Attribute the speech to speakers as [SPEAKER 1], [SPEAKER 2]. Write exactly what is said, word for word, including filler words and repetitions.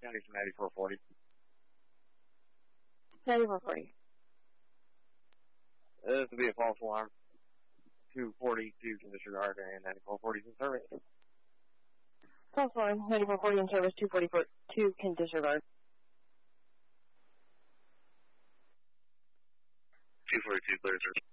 [SPEAKER 1] County's ninety-four forty.
[SPEAKER 2] ninety-four forty.
[SPEAKER 1] This will be a false alarm. two forty-two can disregard and ninety-four forty is in service.
[SPEAKER 2] False alarm, ninety-four forty in service, two forty-two can disregard.
[SPEAKER 1] two forty-two clear service.